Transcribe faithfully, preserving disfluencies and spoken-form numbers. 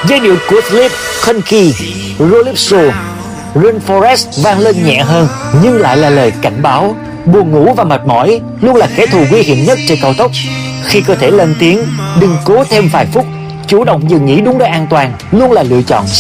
Giai điệu của Philip Konki, Calypso Rainforest vang lên nhẹ hơn, nhưng lại là lời cảnh báo. Buồn ngủ và mệt mỏi luôn là kẻ thù nguy hiểm nhất trên cao tốc. Khi cơ thể lên tiếng, đừng cố thêm vài phút. Chủ động dừng nghỉ đúng nơi an toàn luôn là lựa chọn